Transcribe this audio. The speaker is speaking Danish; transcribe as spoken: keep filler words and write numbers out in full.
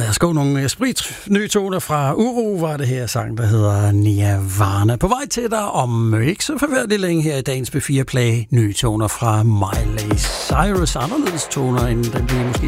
Værsgo, nogle sprit nye toner fra Uro, var det her sang, der hedder Nirvana. På vej til dig om ikke så forfærdeligt længe her i dagens B fire Play. Nye toner fra Miley Cyrus. Anderledes toner, end den vi måske